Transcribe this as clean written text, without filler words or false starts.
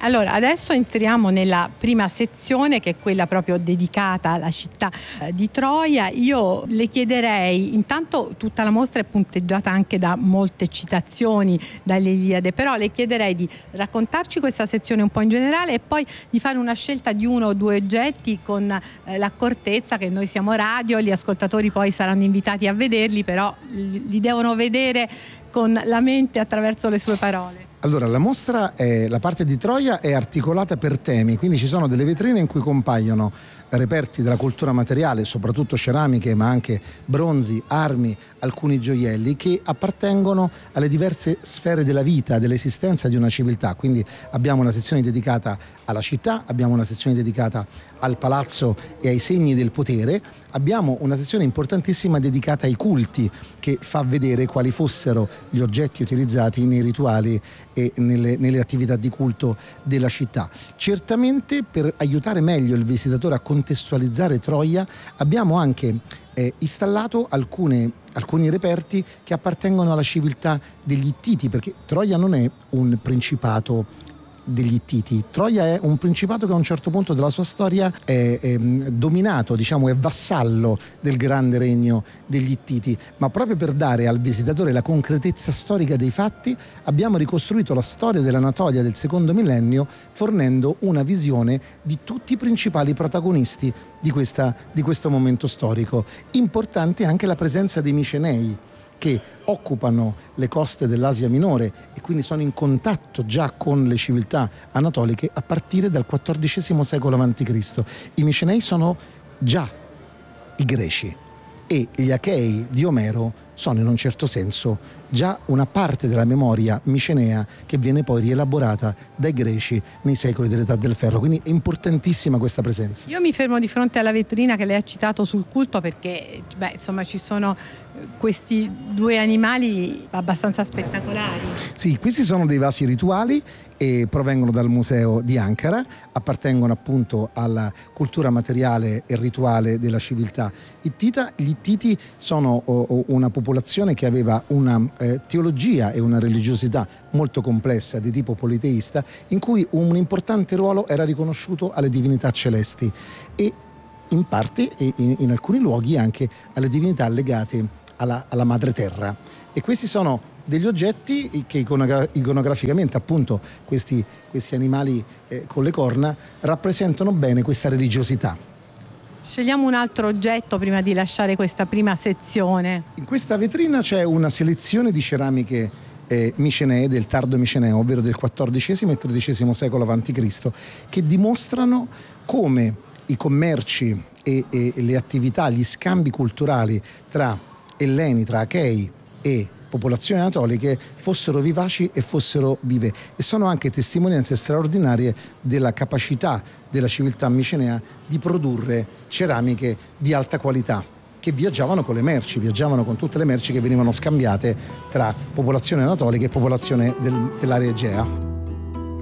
Allora, adesso entriamo nella prima sezione, che è quella proprio dedicata alla città di Troia. Io le chiederei, intanto tutta la mostra è punteggiata anche da molte citazioni dall'Iliade, però le chiederei di raccontarci questa sezione un po' in generale e poi di fare una scelta di uno o due oggetti con l'accortezza che noi siamo radio, gli ascoltatori poi saranno invitati a vederli, però li devono vedere con la mente attraverso le sue parole. Allora, la mostra, la parte di Troia è articolata per temi, quindi ci sono delle vetrine in cui compaiono reperti della cultura materiale, soprattutto ceramiche, ma anche bronzi, armi, alcuni gioielli che appartengono alle diverse sfere della vita, dell'esistenza di una civiltà. Quindi abbiamo una sezione dedicata alla città, abbiamo una sezione dedicata al palazzo e ai segni del potere, abbiamo una sezione importantissima dedicata ai culti, che fa vedere quali fossero gli oggetti utilizzati nei rituali e nelle attività di culto della città. Certamente, per aiutare meglio il visitatore a contestualizzare Troia, abbiamo anche installato alcuni reperti che appartengono alla civiltà degli Ittiti, perché Troia non è un principato degli Ittiti. Troia è un principato che a un certo punto della sua storia è dominato, diciamo, è vassallo del grande regno degli Ittiti, ma proprio per dare al visitatore la concretezza storica dei fatti abbiamo ricostruito la storia dell'Anatolia del secondo millennio, fornendo una visione di tutti i principali protagonisti di questo momento storico. Importante anche la presenza dei Micenei, che occupano le coste dell'Asia minore e quindi sono in contatto già con le civiltà anatoliche a partire dal XIV secolo a.C. I Micenei sono già i greci e gli Achei di Omero sono in un certo senso già una parte della memoria micenea che viene poi rielaborata dai greci nei secoli dell'età del ferro, quindi è importantissima questa presenza. Io mi fermo di fronte alla vetrina che lei ha citato sul culto perché insomma ci sono questi due animali abbastanza spettacolari. Sì, questi sono dei vasi rituali e provengono dal museo di Ankara, appartengono appunto alla cultura materiale e rituale della civiltà ittita. Gli Ittiti sono una popolazione che aveva una teologia e una religiosità molto complessa di tipo politeista, in cui un importante ruolo era riconosciuto alle divinità celesti e in parte e in alcuni luoghi anche alle divinità legate alla madre terra. E questi sono degli oggetti che iconograficamente, appunto, questi animali con le corna rappresentano bene questa religiosità. Scegliamo un altro oggetto prima di lasciare questa prima sezione. In questa vetrina c'è una selezione di ceramiche micenee del tardo miceneo, ovvero del XIV e XIII secolo a.C., che dimostrano come i commerci e le attività, gli scambi culturali tra elleni, tra achei e popolazioni anatoliche fossero vivaci e fossero vive, e sono anche testimonianze straordinarie della capacità della civiltà micenea di produrre ceramiche di alta qualità, che viaggiavano con le merci, viaggiavano con tutte le merci che venivano scambiate tra popolazione anatolica e popolazione dell'area Egea.